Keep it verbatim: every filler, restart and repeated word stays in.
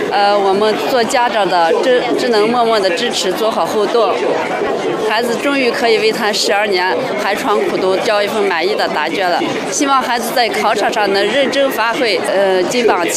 呃，我们做家长的只只能默默的支持，做好互动。孩子终于可以为他十二年寒窗苦读交一份满意的答卷了。希望孩子在考场上能认真发挥，呃，金榜题